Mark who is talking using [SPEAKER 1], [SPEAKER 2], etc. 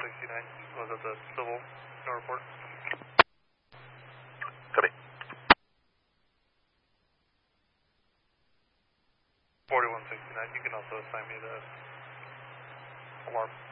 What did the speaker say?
[SPEAKER 1] Was it the civil? No report.
[SPEAKER 2] Copy.
[SPEAKER 1] 4169, you can also assign me the alarm.